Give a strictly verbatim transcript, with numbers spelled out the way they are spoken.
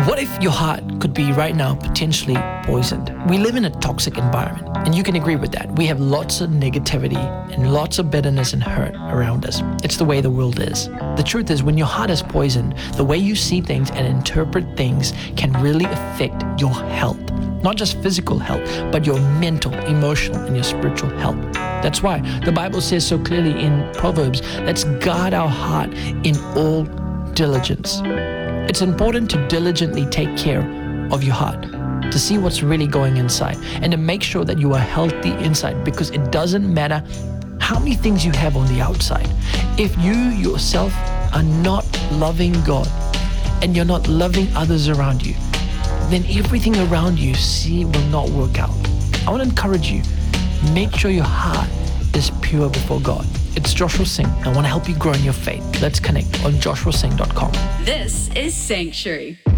What if your heart could be right now potentially poisoned? We live in a toxic environment, and you can agree with that. We have lots of negativity and lots of bitterness and hurt around us. It's the way the world is. The truth is, when your heart is poisoned, the way you see things and interpret things can really affect your health. Not just physical health, but your mental, emotional, and your spiritual health. That's why the Bible says so clearly in Proverbs, let's guard our heart in all diligence. It's important to diligently take care of your heart, to see what's really going inside, and to make sure that you are healthy inside, because it doesn't matter how many things you have on the outside. If you yourself are not loving God and you're not loving others around you, then everything around you see will not work out. I want to encourage you, make sure your heart is pure before God. It's Joshua Singh. I want to help you grow in your faith. Let's connect on joshua singh dot com. This is Sanctuary.